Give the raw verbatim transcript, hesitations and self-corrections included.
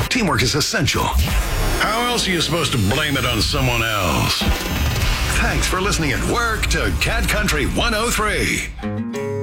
teamwork is essential. How else are you supposed to blame it on someone else? Thanks for listening at work to Cat Country one oh three.